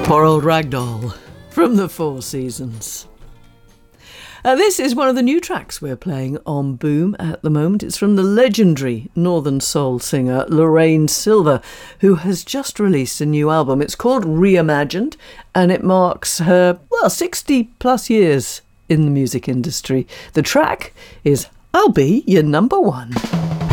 Poor old Ragdoll from the Four Seasons. This is one of the new tracks we're playing on Boom at the moment. It's from the legendary Northern Soul singer Lorraine Silver, who has just released a new album. It's called Reimagined, and it marks her, 60 plus years in the music industry. The track is I'll Be Your Number One.